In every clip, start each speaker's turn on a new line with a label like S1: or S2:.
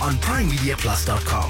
S1: on primemediaplus.com.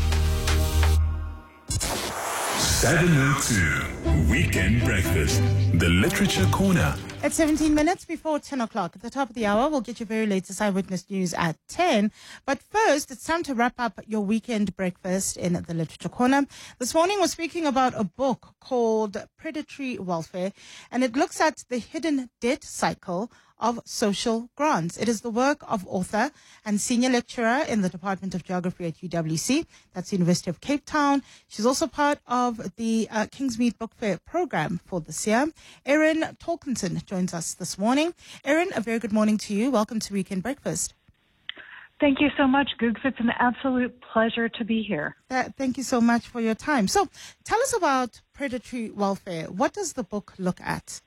S2: 702 Weekend Breakfast, the Literature Corner.
S3: At 17 minutes before 10 o'clock, at the top of the hour, we'll get your very latest Eyewitness News at 10. But first, it's time to wrap up your weekend breakfast in the Literature Corner. This morning, we're speaking about a book called Predatory Welfare, and it looks at the hidden debt cycle of social grants. It is the work of author and senior lecturer in the Department of Geography at UWC. That's the University of Cape Town. She's also part of the Kingsmead Book Fair program for this year. Erin Tolkinson joins us this morning. Erin, a very good morning to you. Welcome to Weekend Breakfast.
S4: Thank you so much, Googs. It's an absolute pleasure to be here.
S3: Thank you so much for your time. So tell us about predatory welfare. What does the book look at?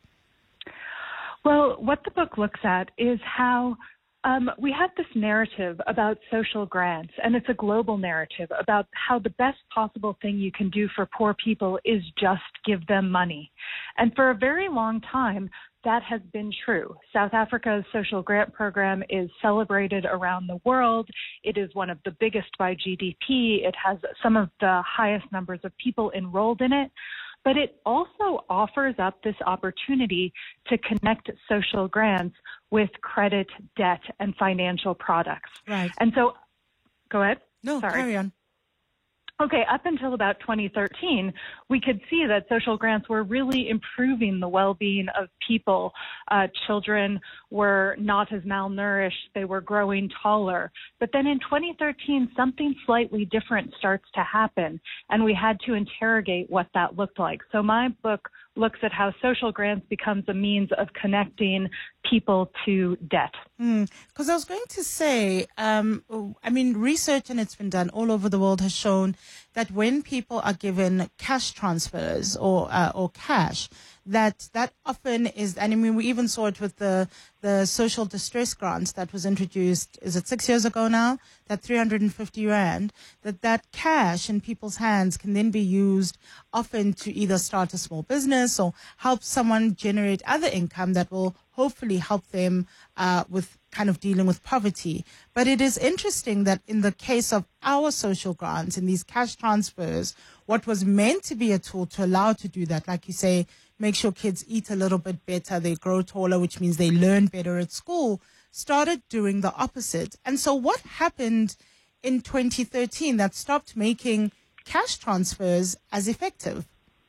S4: Well, what the book looks at is how we have this narrative about social grants, and it's a global narrative about how the best possible thing you can do for poor people is just give them money. And for a very long time, that has been true. South Africa's social grant program is celebrated around the world. It is one of the biggest by GDP. It has some of the highest numbers of people enrolled in it. But it also offers up this opportunity to connect social grants with credit, debt, and financial products.
S3: Right.
S4: And so, go ahead.
S3: No,
S4: Sorry.
S3: carry on.
S4: Okay, up until about 2013, we could see that social grants were really improving the well-being of people. Children were not as malnourished. They were growing taller. But then in 2013, something slightly different starts to happen, and we had to interrogate what that looked like. So my book looks at how social grants becomes a means of connecting people to debt.
S3: Because I was going to say, research, and it's been done all over the world, has shown that when people are given cash transfers or cash, that often is, and I mean, we even saw it with the social distress grants that was introduced, is it 6 years ago now, that 350 rand, that cash in people's hands can then be used often to either start a small business or help someone generate other income that will hopefully help them with kind of dealing with poverty. But it is interesting that in the case of our social grants and these cash transfers, what was meant to be a tool to allow to do that, like you say, make sure kids eat a little bit better, they grow taller, which means they learn better at school, started doing the opposite. And so what happened in 2013 that stopped making cash transfers as effective?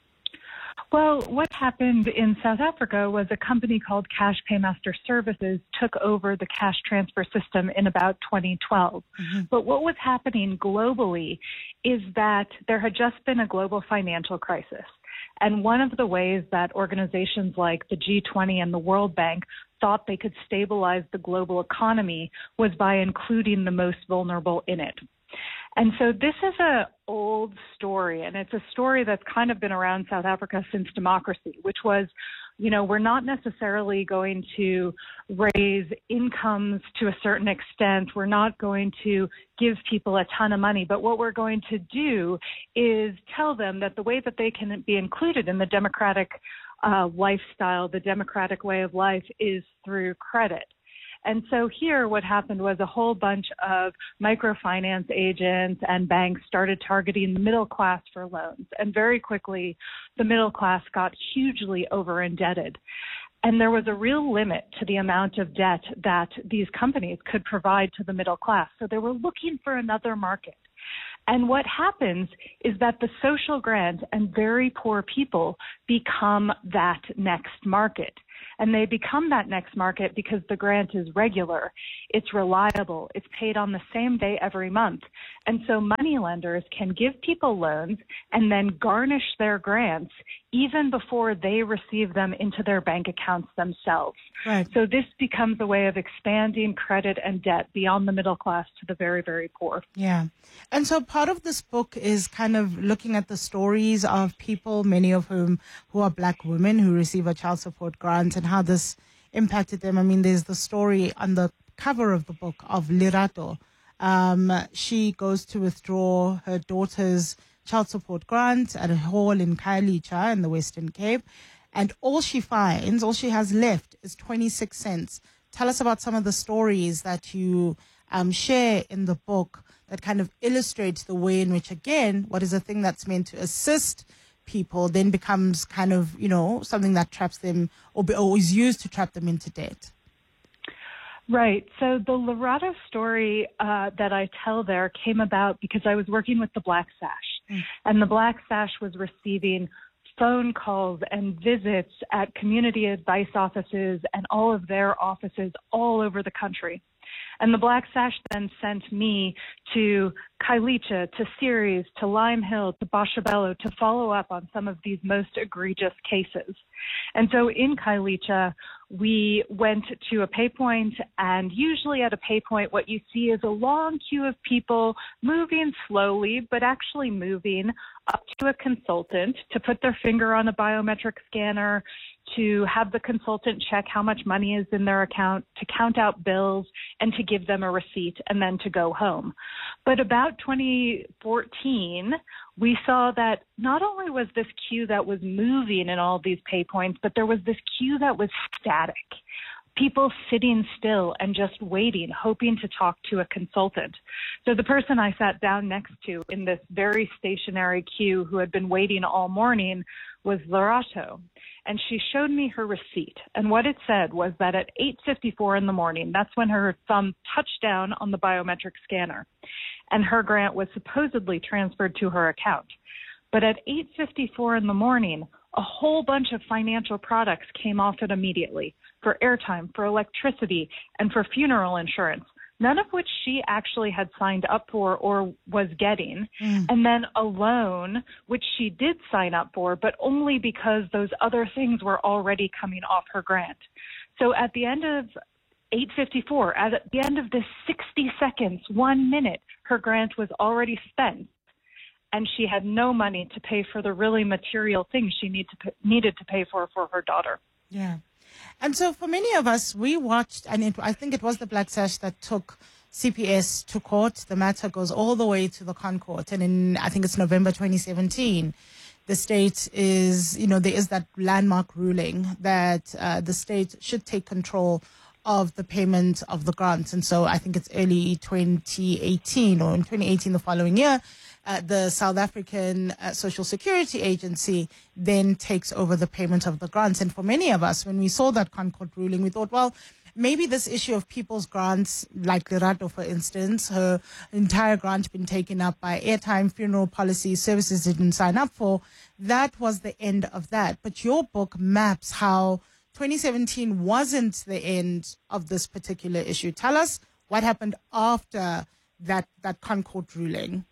S4: Well, what happened in South Africa was a company called Cash Paymaster Services took over the cash transfer system in about 2012. But what was happening globally is that there had just been a global financial crisis. And one of the ways that organizations like the G20 and the World Bank thought they could stabilize the global economy was by including the most vulnerable in it. And so this is an old story, and it's a story that's kind of been around South Africa since democracy, which was, we're not necessarily going to raise incomes to a certain extent. We're not going to give people a ton of money. But what we're going to do is tell them that the way that they can be included in the democratic lifestyle, the democratic way of life, is through credit. And so here what happened was a whole bunch of microfinance agents and banks started targeting the middle class for loans. And very quickly, the middle class got hugely over indebted. And there was a real limit to the amount of debt that these companies could provide to the middle class. So they were looking for another market. And what happens is that the social grant and very poor people become that next market. And they become that next market because the grant is regular, it's reliable, it's paid on the same day every month. And so moneylenders can give people loans and then garnish their grants even before they receive them into their bank accounts themselves.
S3: Right.
S4: So this becomes a way of expanding credit and debt beyond the middle class to the very, very poor.
S3: Yeah. And so part of this book is kind of looking at the stories of people, many of whom who are Black women who receive a child support grant and how this impacted them. I mean, there's the story on the cover of the book of Lerato. She goes to withdraw her daughter's child support grant at a hall in Khayelitsha in the Western Cape. And all she has left is 26 cents. Tell us about some of the stories that you share in the book that kind of illustrates the way in which, again, what is a thing that's meant to assist people then becomes kind of, something that traps them or is used to trap them into debt.
S4: Right. So the Lerato story that I tell there came about because I was working with the Black Sash, and the Black Sash was receiving phone calls and visits at community advice offices and all of their offices all over the country. And the Black Sash then sent me to Khayelitsha, to Ceres, to Lime Hill, to Boshebelo to follow up on some of these most egregious cases. And so in Khayelitsha, we went to a pay point, and usually at a pay point, what you see is a long queue of people moving slowly, but actually moving up to a consultant to put their finger on a biometric scanner, to have the consultant check how much money is in their account, to count out bills, and to give them a receipt, and then to go home. But about 2014, we saw that not only was this queue that was moving in all these pay points, but there was this queue that was static. People sitting still and just waiting, hoping to talk to a consultant. So the person I sat down next to in this very stationary queue who had been waiting all morning was Lerato. And she showed me her receipt. And what it said was that at 8:54 in the morning, that's when her thumb touched down on the biometric scanner, and her grant was supposedly transferred to her account. But at 8:54 in the morning, a whole bunch of financial products came off it immediately, for airtime, for electricity, and for funeral insurance, none of which she actually had signed up for or was getting, and then a loan, which she did sign up for, but only because those other things were already coming off her grant. So at the end of 8:54, at the end of this 60 seconds, 1 minute, her grant was already spent, and she had no money to pay for the really material things she needed to pay for her daughter.
S3: Yeah. And so for many of us, we watched, and I think it was the Black Sash that took CPS to court. The matter goes all the way to the Con Court. And I think it's November 2017, the state is, there is that landmark ruling that the state should take control of the payment of the grants. And so I think it's early 2018 or in 2018, the following year, the South African Social Security Agency then takes over the payment of the grants. And for many of us, when we saw that Con Court ruling, we thought, well, maybe this issue of people's grants, like Lerato, for instance, her entire grant been taken up by airtime, funeral policy, services didn't sign up for, that was the end of that. But your book maps how 2017 wasn't the end of this particular issue. Tell us what happened after that Con Court ruling.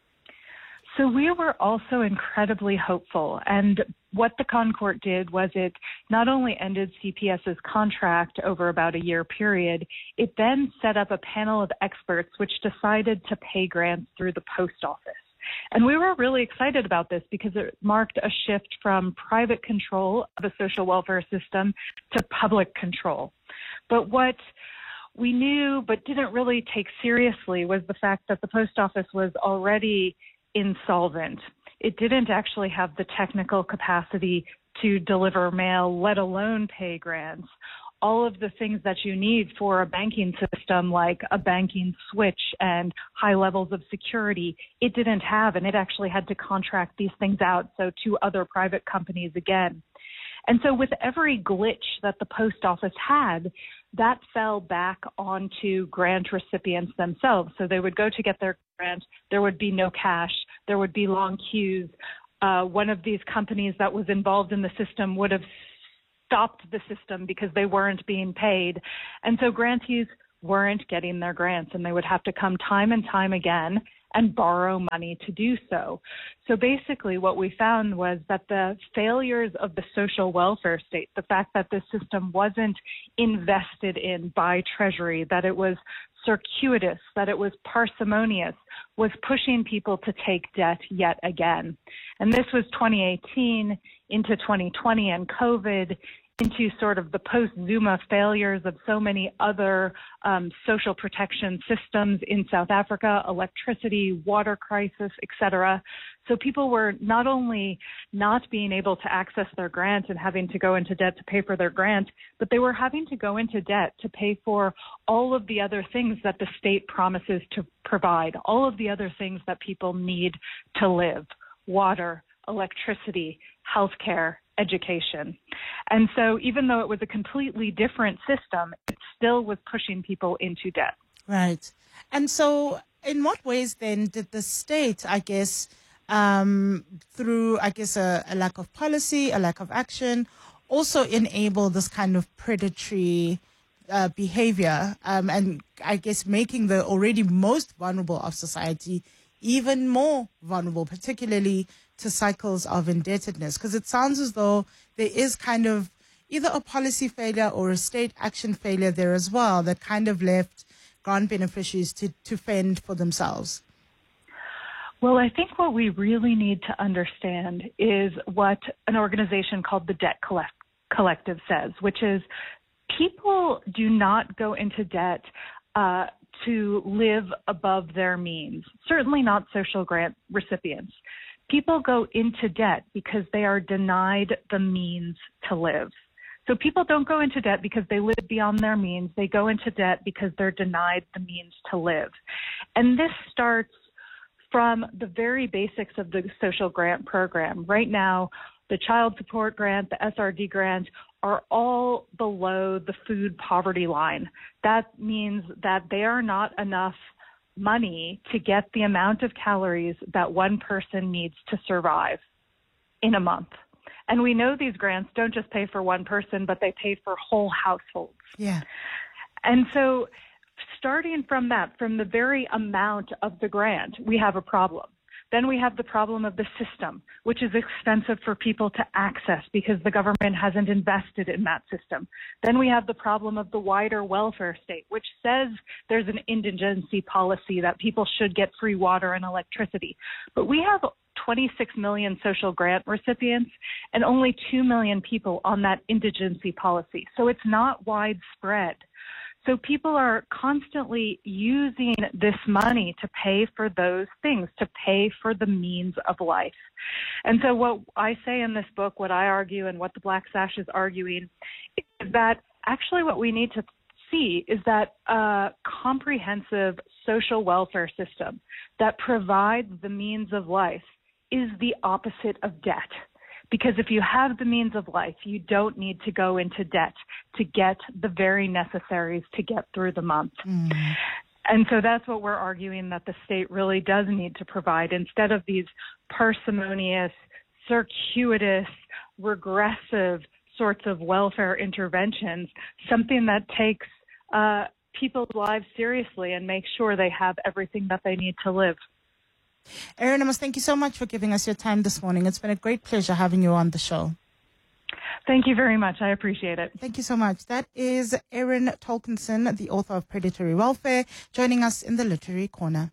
S4: So we were also incredibly hopeful. And what the Con Court did was it not only ended CPS's contract over about a year period, it then set up a panel of experts which decided to pay grants through the post office. And we were really excited about this because it marked a shift from private control of a social welfare system to public control. But what we knew but didn't really take seriously was the fact that the post office was already insolvent. It didn't actually have the technical capacity to deliver mail, let alone pay grants. All of the things that you need for a banking system, like a banking switch and high levels of security, it didn't have, and it actually had to contract these things out, so to other private companies again. And so with every glitch that the post office had, that fell back onto grant recipients themselves. So they would go to get their grant, there would be no cash, there would be long queues. One of these companies that was involved in the system would have stopped the system because they weren't being paid. And so grantees weren't getting their grants, and they would have to come time and time again and borrow money to do so. So basically what we found was that the failures of the social welfare state, the fact that this system wasn't invested in by Treasury, that it was circuitous, that it was parsimonious, was pushing people to take debt yet again. And this was 2018 into 2020 and COVID into sort of the post-Zuma failures of so many other social protection systems in South Africa, electricity, water crisis, etc. So people were not only not being able to access their grant and having to go into debt to pay for their grant, but they were having to go into debt to pay for all of the other things that the state promises to provide, all of the other things that people need to live: water, electricity, healthcare, education. And so even though it was a completely different system, it still was pushing people into debt.
S3: Right. And so in what ways then did the state, I guess, through, I guess, a lack of policy, a lack of action, also enable this kind of predatory behavior, and I guess making the already most vulnerable of society even more vulnerable, particularly to cycles of indebtedness? Because it sounds as though there is kind of either a policy failure or a state action failure there as well that kind of left grant beneficiaries to fend for themselves.
S4: Well, I think what we really need to understand is what an organization called the Debt Collective says, which is people do not go into debt to live above their means, certainly not social grant recipients. People go into debt because they are denied the means to live. So people don't go into debt because they live beyond their means. They go into debt because they're denied the means to live. And this starts from the very basics of the social grant program. Right now, the child support grant, the SRD grant are all below the food poverty line. That means that they are not enough money to get the amount of calories that one person needs to survive in a month. And we know these grants don't just pay for one person, but they pay for whole households.
S3: Yeah.
S4: And so starting from that, from the very amount of the grant, we have a problem. Then we have the problem of the system, which is expensive for people to access because the government hasn't invested in that system. Then we have the problem of the wider welfare state, which says there's an indigency policy that people should get free water and electricity. But we have 26 million social grant recipients and only 2 million people on that indigency policy. So it's not widespread. So people are constantly using this money to pay for those things, to pay for the means of life. And so what I say in this book, what I argue and what the Black Sash is arguing, is that actually what we need to see is that a comprehensive social welfare system that provides the means of life is the opposite of debt. Because if you have the means of life, you don't need to go into debt to get the very necessaries to get through the month. And so that's what we're arguing that the state really does need to provide, instead of these parsimonious, circuitous, regressive sorts of welfare interventions, something that takes people's lives seriously and makes sure they have everything that they need to live.
S3: Erin, I must thank you so much for giving us your time this morning. It's been a great pleasure having you on the show.
S4: Thank you very much. I appreciate it.
S3: Thank you so much. That is Erin Tolkinson, the author of Predatory Welfare, joining us in the Literary Corner.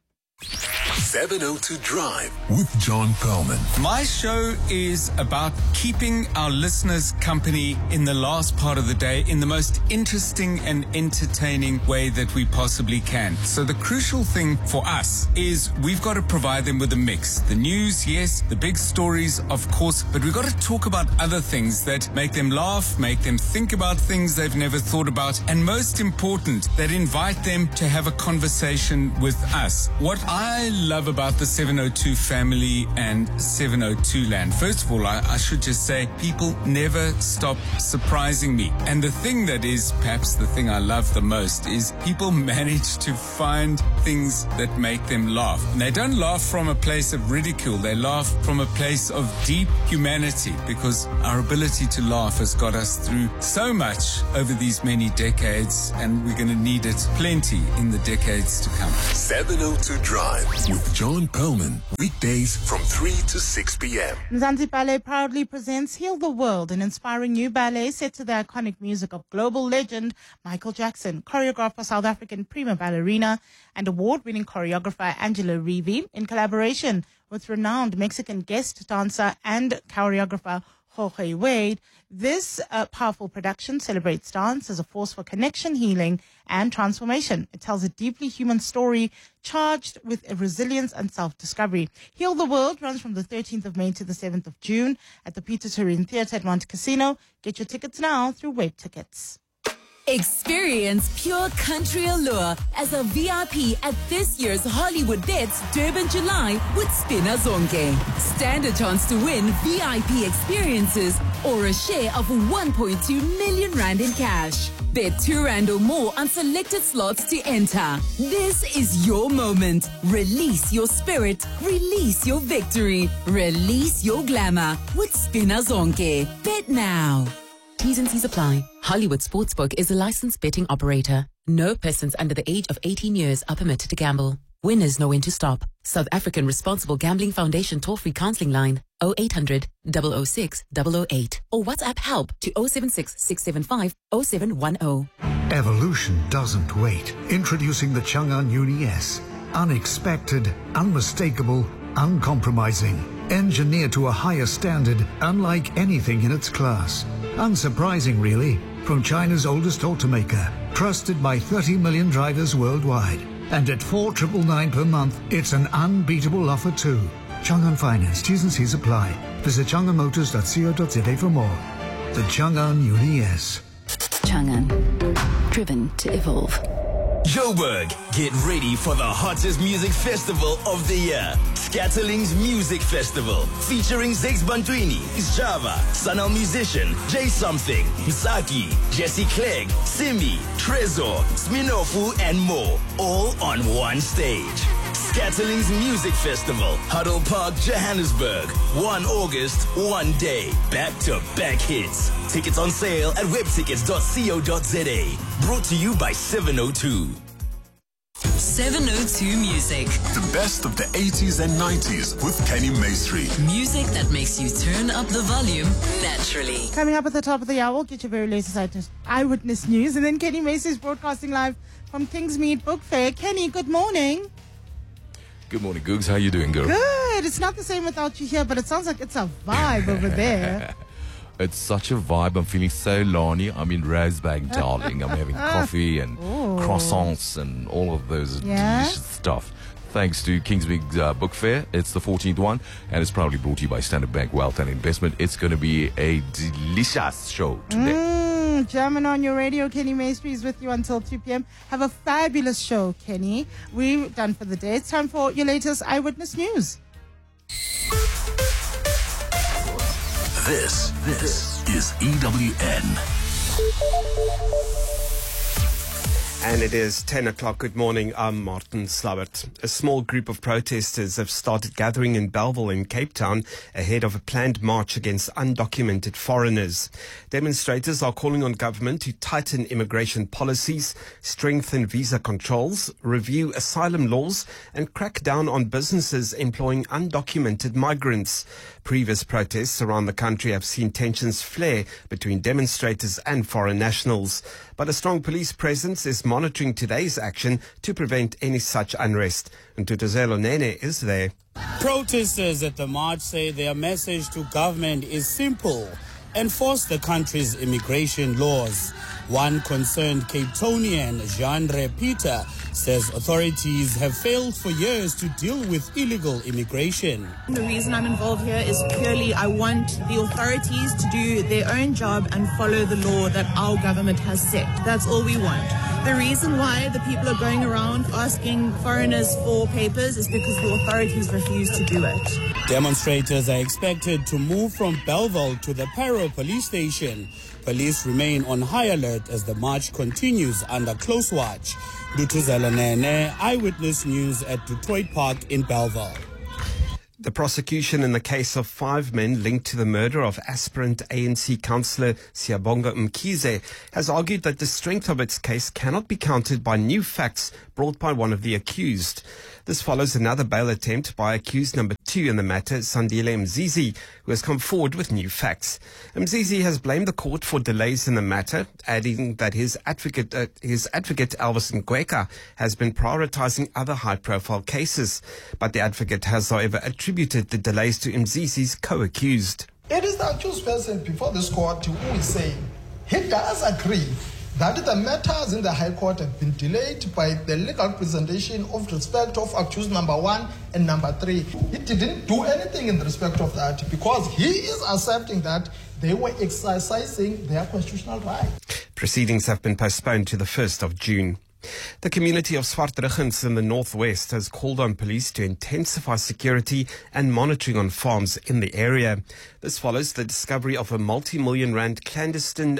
S2: 702 Drive with John Perlman.
S5: My show is about keeping our listeners company in the last part of the day in the most interesting and entertaining way that we possibly can. So the crucial thing for us is we've got to provide them with a mix. The news, yes, the big stories, of course, but we've got to talk about other things that make them laugh, make them think about things they've never thought about, and most important, that invite them to have a conversation with us. What I love about the 702 family and 702 land. First of all, I should just say people never stop surprising me. And the thing that is perhaps the thing I love the most is people manage to find things that make them laugh. And they don't laugh from a place of ridicule. They laugh from a place of deep humanity, because our ability to laugh has got us through so much over these many decades, and we're going to need it plenty in the decades to come.
S2: 702 Drive with John Perlman, weekdays from 3 to 6 p.m.
S3: Mzansi Ballet proudly presents Heal the World, an inspiring new ballet set to the iconic music of global legend Michael Jackson, choreographer South African prima ballerina and award-winning choreographer Angela Reevy, in collaboration with renowned Mexican guest dancer and choreographer Jorge Wade. This powerful production celebrates dance as a force for connection, healing, and transformation. It tells a deeply human story charged with resilience and self-discovery. Heal the World runs from the 13th of May to the 7th of June at the Peter Turin Theatre at Monte Casino. Get your tickets now through Web Tickets.
S6: Experience pure country allure as a VIP at this year's Hollywood Bets Durban July with Spina Zonke. Stand a chance to win VIP experiences or a share of 1.2 million rand in cash. Bet R2 or more on selected slots to enter. This is your moment. Release your spirit. Release your victory. Release your glamour with Spina Zonke. Bet now. T's and C's apply. Hollywood Sportsbook is a licensed betting operator. No persons under the age of 18 years are permitted to gamble. Winners know when to stop. South African Responsible Gambling Foundation toll-free counseling line 0800 006 008 or WhatsApp help to 076 675 0710.
S1: Evolution doesn't wait. Introducing the Chang'an Uni S. Unexpected, unmistakable, uncompromising. Engineered to a higher standard, unlike anything in its class. Unsurprising, really, from China's oldest automaker, trusted by 30 million drivers worldwide. And at 4,999 per month, it's an unbeatable offer too. Chang'an Finance, T's and C's apply. Visit chang'anmotors.co.za for more. The Chang'an Uni S.
S6: Chang'an. Driven to evolve.
S7: Joburg, get ready for the hottest music festival of the year. Scatterlings Music Festival, featuring Zex Bantwini, Java, Sanal Musician, Jay Something, Msaki, Jesse Clegg, Simi, Trezor, Sminofu, and more, all on one stage. Scatterlings Music Festival, Huddle Park, Johannesburg. 1 August, one day. Back-to-back hits. Tickets on sale at webtickets.co.za. Brought to you by 702.
S6: 702 Music.
S2: The best of the 80s and 90s with Kenny Maestri.
S6: Music that makes you turn up the volume naturally.
S3: Coming up at the top of the hour, we'll get your very latest eyewitness news. And then Kenny Macy's broadcasting live from Kingsmead Book Fair. Kenny, good morning.
S8: Good morning, Googs. How you doing, girl?
S3: Good. It's not the same without you here, but it sounds like it's a vibe over there.
S8: It's such a vibe. I'm feeling so Lani. I'm in Rosebank, darling. I'm having coffee and croissants and all of those delicious stuff. Thanks to Kingsmead Book Fair. It's the 14th one, and it's proudly brought to you by Standard Bank Wealth and Investment. It's going to be a delicious show today.
S3: German on your radio. Kenny Maestri is with you until 2 p.m. Have a fabulous show, Kenny. We're done for the day. It's time for your latest eyewitness news.
S2: This is EWN.
S9: And it is 10 o'clock. Good morning. I'm Martin Slabbert. A small group of protesters have started gathering in Bellville in Cape Town ahead of a planned march against undocumented foreigners. Demonstrators are calling on government to tighten immigration policies, strengthen visa controls, review asylum laws, and crack down on businesses employing undocumented migrants. Previous protests around the country have seen tensions flare between demonstrators and foreign nationals. But a strong police presence is monitoring today's action to prevent any such unrest. And Tutuzelo Nene is there.
S10: Protesters at the march say their message to government is simple: enforce the country's immigration laws. One concerned Cape Townian, Jean Repita, says authorities have failed for years to deal with illegal immigration.
S11: The reason I'm involved here is purely I want the authorities to do their own job and follow the law that our government has set. That's all we want. The reason why the people are going around asking foreigners for papers is because the authorities refuse to do it.
S10: Demonstrators are expected to move from Bellville to the Parow police station. Police remain on high alert as the march continues under close watch. Dutuzela Nene, Eyewitness News at Detroit Park in Bellville.
S9: The prosecution in the case of 5 men linked to the murder of aspirant ANC councillor Siyabonga Mkhize has argued that the strength of its case cannot be countered by new facts brought by one of the accused. This follows another bail attempt by accused number 2 in the matter, Sandile Mzizi, who has come forward with new facts. Mzizi has blamed the court for delays in the matter, adding that his advocate Elvis Ngweka has been prioritizing other high-profile cases. But the advocate has, however, attributed the delays to Mzizi's co-accused.
S12: It is the accused person before this court who is saying he does agree that the matters in the High Court have been delayed by the legal presentation of respect of accused number 1 and number 3. He didn't do anything in respect of that because he is accepting that they were exercising their constitutional right.
S9: Proceedings have been postponed to the 1st of June. The community of Swartruggens in the northwest has called on police to intensify security and monitoring on farms in the area. This follows the discovery of a multi-million rand clandestine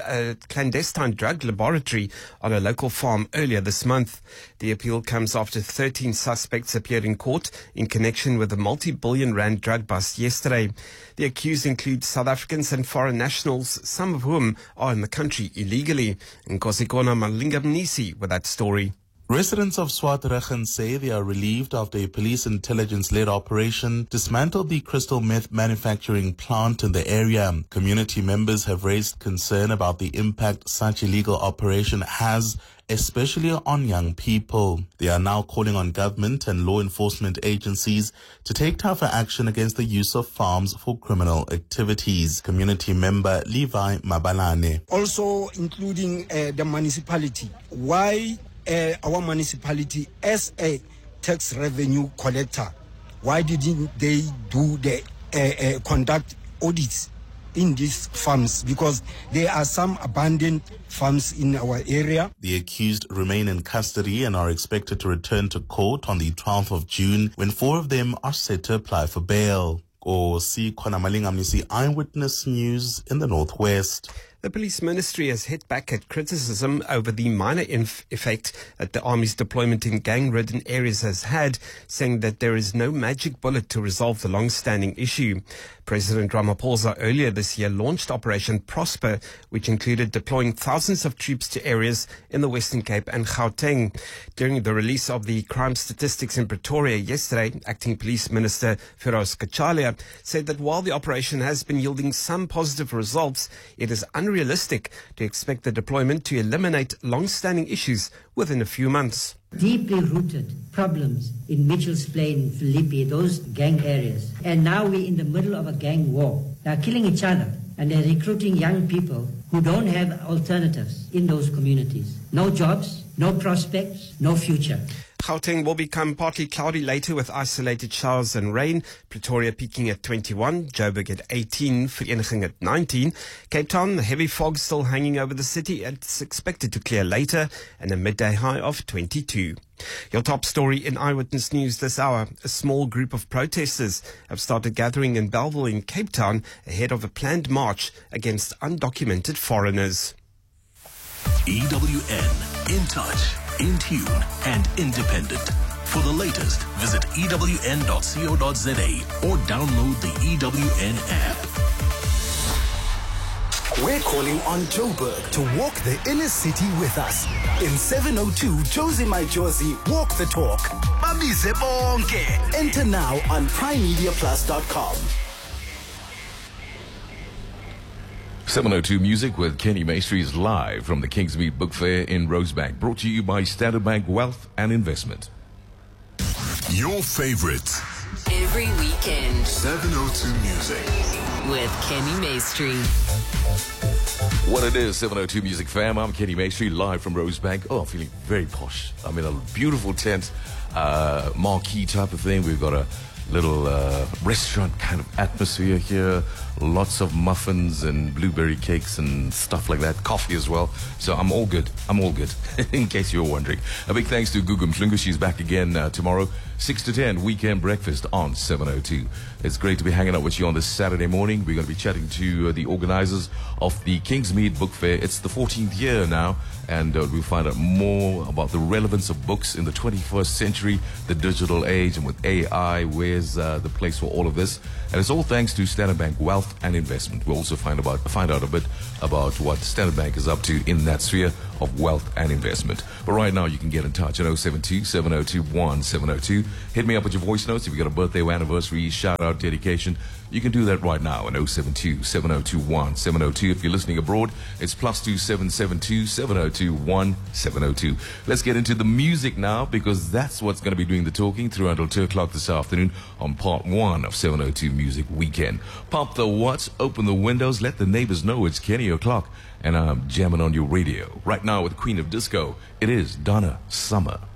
S9: drug laboratory on a local farm earlier this month. The appeal comes after 13 suspects appeared in court in connection with a multi-billion rand drug bust yesterday. The accused include South Africans and foreign nationals, some of whom are in the country illegally. Nkosikona Malingamnisi with that story.
S13: Residents of Swartruggens say they are relieved after a police intelligence-led operation dismantled the crystal meth manufacturing plant in the area. Community members have raised concern about the impact such illegal operation has, especially on young people. They are now calling on government and law enforcement agencies to take tougher action against the use of farms for criminal activities. Community member Levi Mabalane.
S14: Also including the municipality. Why our municipality as a tax revenue collector, why didn't they do the conduct audits in these farms? Because there are some abandoned farms in our area.
S13: The accused remain in custody and are expected to return to court on the 12th of June when 4 of them are set to apply for bail. Nkosikona Malingamnisi, Eyewitness News in the Northwest.
S9: The police ministry has hit back at criticism over the minor effect that the army's deployment in gang-ridden areas has had, saying that there is no magic bullet to resolve the long-standing issue. President Ramaphosa earlier this year launched Operation Prosper, which included deploying thousands of troops to areas in the Western Cape and Gauteng. During the release of the crime statistics in Pretoria yesterday, Acting Police Minister Firoz Kachalia said that while the operation has been yielding some positive results, it is unrealistic to expect the deployment to eliminate long-standing issues within a few months.
S15: Deeply rooted problems in Mitchell's Plain, Philippi, those gang areas. And now we're in the middle of a gang war. They're killing each other and they're recruiting young people who don't have alternatives in those communities. No jobs, no prospects, no future.
S9: Gauteng will become partly cloudy later with isolated showers and rain. Pretoria peaking at 21, Joburg at 18, Vereeniging at 19. Cape Town, the heavy fog still hanging over the city. It's expected to clear later and a midday high of 22. Your top story in Eyewitness News this hour. A small group of protesters have started gathering in Bellville in Cape Town ahead of a planned march against undocumented foreigners.
S7: EWN, in touch, in tune, and independent. For the latest, visit ewn.co.za or download the EWN app.
S16: We're calling on Joburg to walk the inner city with us. In 702 Josie My Josie, walk the talk. Babize bonke. Enter now on primemediaplus.com.
S8: 702 Music with Kenny Maestri is live from the Kingsmead Book Fair in Rosebank. Brought to you by Standard Bank Wealth and Investment.
S2: Your favorites.
S6: Every weekend.
S2: 702 Music.
S6: With Kenny Maestri.
S8: What it is, 702 Music fam. I'm Kenny Maestri, live from Rosebank. Oh, I'm feeling very posh. I'm in a beautiful tent, marquee type of thing. We've got a little restaurant kind of atmosphere here. Lots of muffins and blueberry cakes and stuff like that. Coffee as well. So I'm all good. In case you're wondering. A big thanks to Gugu Mhlungu. She's back again tomorrow. 6 to 10, weekend breakfast on 702. It's great to be hanging out with you on this Saturday morning. We're going to be chatting to the organizers of the Kingsmead Book Fair. It's the 14th year now, and we'll find out more about the relevance of books in the 21st century, the digital age, and with AI, where's the place for all of this? And it's all thanks to Standard Bank Wealth and Investment. We'll also find out a bit about what Standard Bank is up to in that sphere of wealth and investment. But right now, you can get in touch at 072-702-1702. Hit me up with your voice notes if you got a birthday or anniversary, shout out, dedication. You can do that right now in 072-7021-702. If you're listening abroad, it's +2 772 702 1702. Let's get into the music now, because that's what's going to be doing the talking through until 2 o'clock this afternoon on part 1 of 702 Music Weekend. Pop the watts, open the windows, let the neighbors know it's Kenny O'Clock, and I'm jamming on your radio. Right now with Queen of Disco, it is Donna Summer.